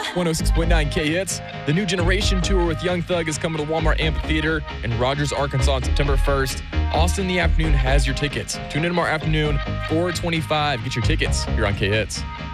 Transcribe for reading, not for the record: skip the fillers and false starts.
106.9 K-Hits. The New Generation Tour with Young Thug is coming to Walmart Amphitheater in Rogers, Arkansas on September 1st. Austin in the Afternoon has your tickets. Tune in tomorrow afternoon, 4:25. Get your tickets here on K-Hits.